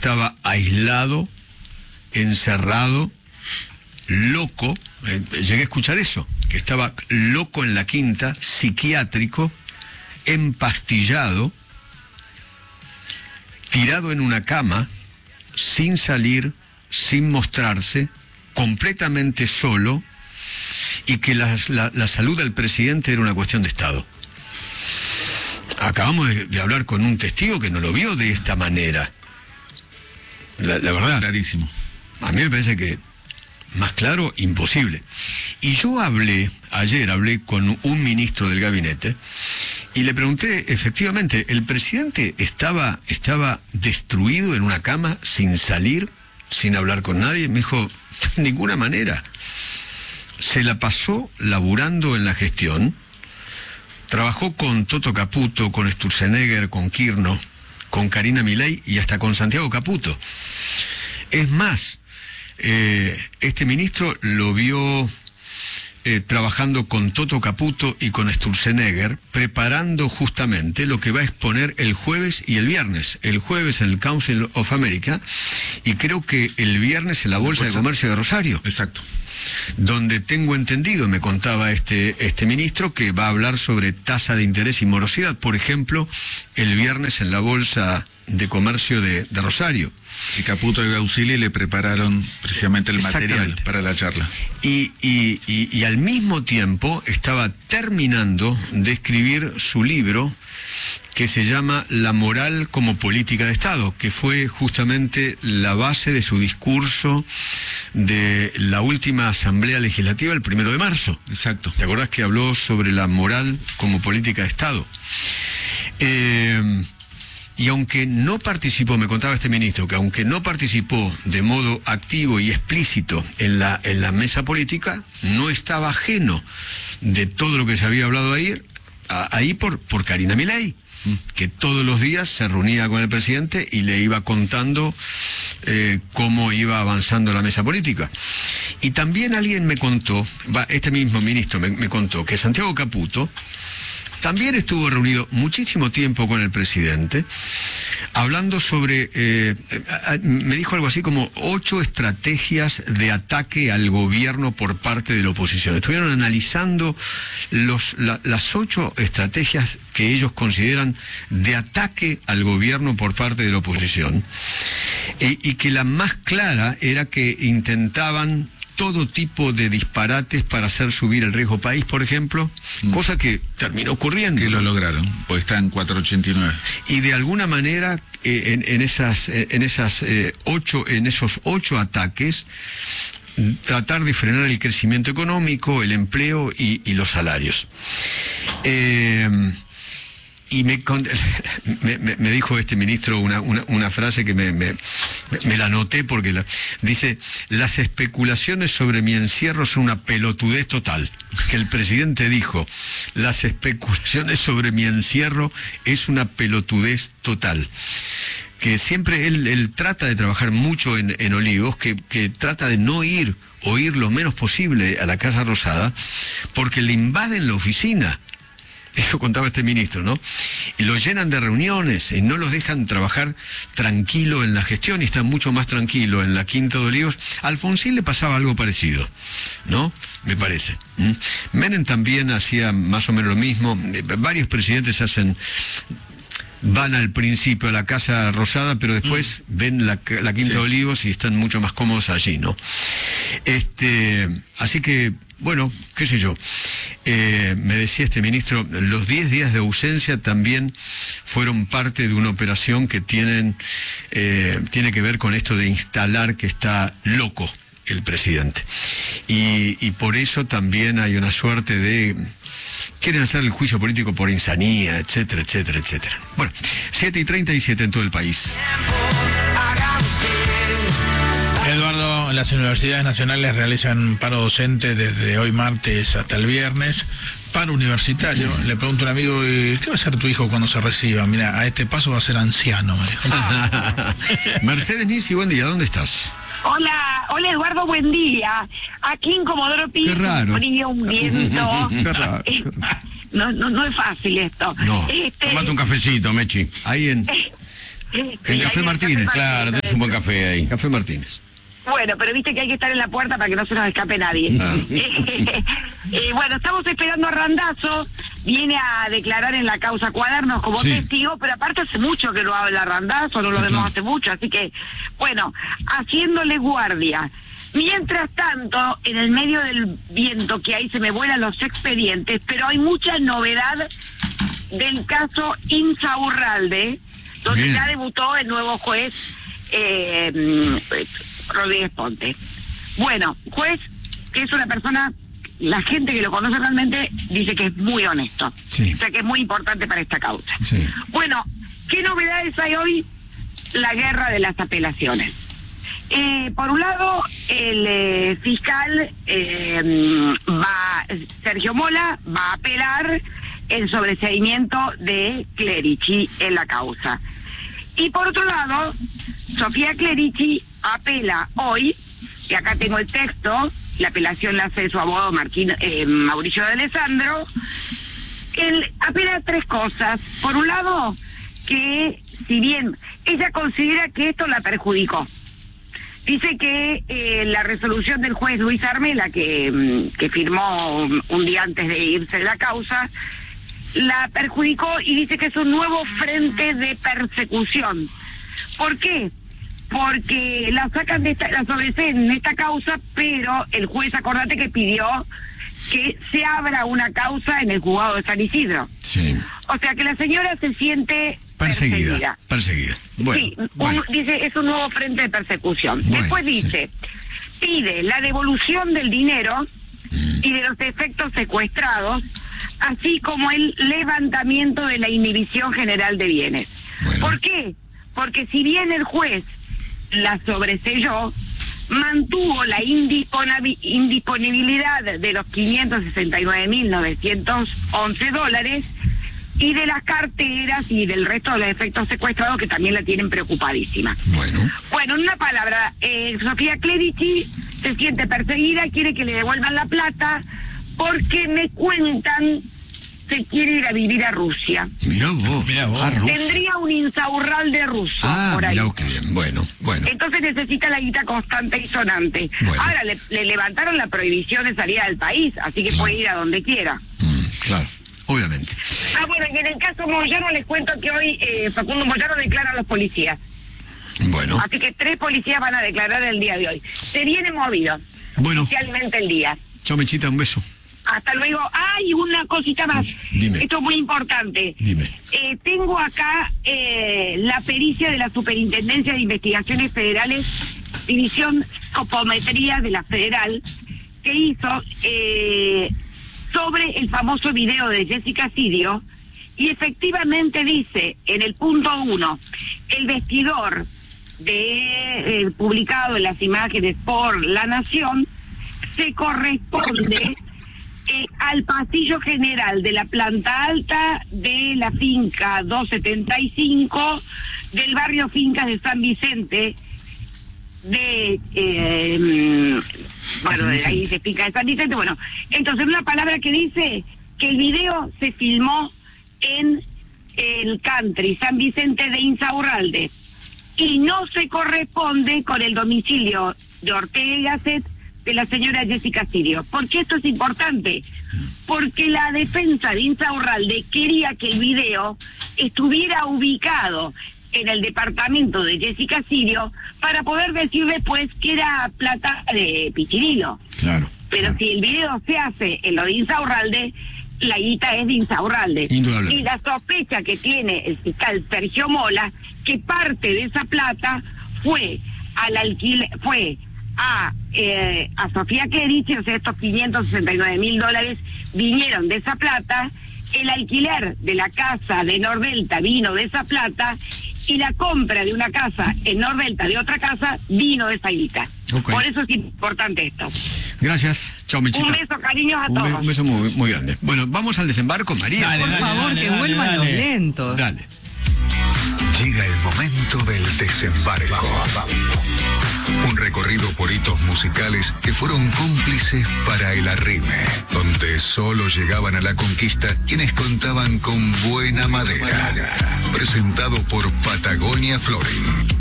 estaba aislado, encerrado, loco. Llegué a escuchar eso, que estaba loco en la Quinta, psiquiátrico, empastillado, tirado en una cama, sin salir, sin mostrarse, completamente solo, y que la salud del presidente era una cuestión de Estado. Acabamos de hablar con un testigo que no lo vio de esta manera. La verdad, clarísimo. A mí me parece que más claro, imposible. Y yo ayer hablé con un ministro del gabinete y le pregunté, efectivamente, ¿el presidente estaba destruido en una cama, sin salir, sin hablar con nadie? Me dijo, de ninguna manera. Se la pasó laburando en la gestión, trabajó con Toto Caputo, con Sturzenegger, con Kirchner, con Karina Milei y hasta con Santiago Caputo. Es más, este ministro lo vio trabajando con Toto Caputo y con Sturzenegger, preparando justamente lo que va a exponer el jueves y el viernes. El jueves en el Council of America y creo que el viernes en la Bolsa de Comercio de Rosario. Exacto. Donde tengo entendido, me contaba este ministro, que va a hablar sobre tasa de interés y morosidad, por ejemplo, el viernes en la Bolsa de Comercio de Rosario. Y Caputo y Gausili le prepararon precisamente el material para la charla. Y al mismo tiempo estaba terminando de escribir su libro, que se llama La moral como política de Estado, que fue justamente la base de su discurso de la última Asamblea Legislativa el 1 de marzo. Exacto. ¿Te acordás que habló sobre la moral como política de Estado? Y aunque no participó, me contaba este ministro, que aunque no participó de modo activo y explícito en la mesa política, no estaba ajeno de todo lo que se había hablado ahí por Karina Milei, que todos los días se reunía con el presidente y le iba contando cómo iba avanzando la mesa política. Y también alguien me contó, este mismo ministro me contó, que Santiago Caputo también estuvo reunido muchísimo tiempo con el presidente, hablando sobre, me dijo algo así como 8 estrategias de ataque al gobierno por parte de la oposición. Estuvieron analizando las 8 estrategias que ellos consideran de ataque al gobierno por parte de la oposición, y que la más clara era que intentaban todo tipo de disparates para hacer subir el riesgo país, por ejemplo, cosa que terminó ocurriendo. Que lo lograron, pues está en 4.89. Y de alguna manera, en esos 8 ataques, tratar de frenar el crecimiento económico, el empleo y los salarios. Y me dijo este ministro una frase que me la anoté porque dice: las especulaciones sobre mi encierro son una pelotudez total. Que el presidente dijo: las especulaciones sobre mi encierro es una pelotudez total. Que siempre él trata de trabajar mucho en Olivos, que trata de no ir lo menos posible a la Casa Rosada, porque le invaden la oficina. Eso contaba este ministro, ¿no? Y lo llenan de reuniones y no los dejan trabajar tranquilo en la gestión, y están mucho más tranquilo en la Quinta de Olivos. A Alfonsín le pasaba algo parecido, ¿no? Me parece. Menem también hacía más o menos lo mismo. Varios presidentes van al principio a la Casa Rosada, pero después ven la Quinta de Olivos y están mucho más cómodos allí, ¿no? Así que, bueno, qué sé yo. Me decía este ministro, los 10 días de ausencia también fueron parte de una operación que tiene que ver con esto de instalar que está loco el presidente. Y por eso también hay una suerte de... quieren hacer el juicio político por insanía, etcétera, etcétera, etcétera. Bueno, 7:37 en todo el país. Eduardo, las universidades nacionales realizan paro docente desde hoy martes hasta el viernes. Paro universitario. Le pregunto a un amigo, ¿qué va a hacer tu hijo cuando se reciba? Mira, a este paso va a ser anciano, me dijo. Mercedes Nisi, buen día, ¿dónde estás? Hola Eduardo, buen día. Aquí en Comodoro Pi, un frío, un viento. Qué raro. No es fácil esto. No. Tómate un cafecito, Mechi. Ahí El Café Martínez. Claro, tenés un buen café ahí. Café Martínez. Bueno, pero viste que hay que estar en la puerta para que no se nos escape nadie. Bueno, estamos esperando a Randazzo, viene a declarar en la causa Cuadernos como testigo, pero aparte hace mucho que no habla Randazzo, no lo vemos hace mucho, así que, bueno, haciéndole guardia. Mientras tanto, en el medio del viento que ahí se me vuelan los expedientes, pero hay mucha novedad del caso Insaurralde, donde ya debutó el nuevo juez Rodríguez Ponte. Bueno, juez que es una persona, la gente que lo conoce realmente dice que es muy honesto, o sea que es muy importante para esta causa. Bueno, ¿qué novedades hay hoy? La guerra de las apelaciones. Por un lado, el fiscal Sergio Mola va a apelar el sobreseimiento de Clerici en la causa. Y por otro lado, Sofía Clerici apela hoy, y acá tengo el texto, la apelación la hace su abogado Mauricio de Alessandro. Él apela a tres cosas. Por un lado, que si bien ella considera que esto la perjudicó, dice que la resolución del juez Luis Armela, que firmó un día antes de irse de la causa, la perjudicó y dice que es un nuevo frente de persecución. ¿Por qué? Porque la sacan la sobreseen en esta causa, pero el juez, acordate que pidió que se abra una causa en el juzgado de San Isidro. O sea que la señora se siente perseguida. Bueno, dice, es un nuevo frente de persecución. Después dice, pide la devolución del dinero y de los efectos secuestrados, así como el levantamiento de la inhibición general de bienes. ¿Por qué? Porque si bien el juez la sobreselló, mantuvo la indisponibilidad de los $569.911 y de las carteras y del resto de los efectos secuestrados, que también la tienen preocupadísima. Bueno, en una palabra, Sofía Clerici se siente perseguida, quiere que le devuelvan la plata, porque me cuentan se quiere ir a vivir a Rusia. Mirá vos. Tendría un Insaurralde ruso por ahí. Mirá vos, qué bien. Bueno. Entonces necesita la guita constante y sonante. Ahora le levantaron la prohibición de salida del país, así que puede ir a donde quiera. Claro, obviamente. Bueno, y en el caso Moyano les cuento que hoy Facundo Moyano declara a los policías. Así que 3 policías van a declarar el día de hoy. Se viene movido. Oficialmente el día. Chao, Mechita, un beso. Hasta luego. ¡Ay, una cosita más! Dime. Esto es muy importante. Dime. Tengo acá la pericia de la Superintendencia de Investigaciones Federales, División Psicometría de la Federal, que hizo sobre el famoso video de Jessica Sirio, y efectivamente dice en el punto 1, el vestidor publicado en las imágenes por La Nación se corresponde al pasillo general de la planta alta de la finca 275 del barrio Fincas de San Vicente, ahí dice Finca de San Vicente. Bueno, entonces una palabra que dice que el video se filmó en el country San Vicente de Insaurralde y no se corresponde con el domicilio de Ortega y Gasset de la señora Jessica Sirio. ¿Por qué esto es importante? Porque la defensa de Insaurralde quería que el video estuviera ubicado en el departamento de Jessica Sirio para poder decir después que era plata de Pichirilo. Pero si el video se hace en lo de Insaurralde, la guita es de Insaurralde. Y la sospecha que tiene el fiscal Sergio Mola, que parte de esa plata fue al alquiler, fue a Sofía Clerici, o sea, estos $569.000 vinieron de esa plata, el alquiler de la casa de Nordelta vino de esa plata, y la compra de una casa en Nordelta de otra casa vino de esa guita. Por eso es importante esto. Gracias. Chao, Mechita. Un beso, cariños a todos. Un beso muy, muy grande. Bueno, vamos al desembarco, María. Por favor, que vuelvan los lentos. Dale. Llega el momento del desembarco. Un recorrido por hitos musicales que fueron cómplices para el arrime, donde solo llegaban a la conquista quienes contaban con buena madera. Presentado por Patagonia Flooring.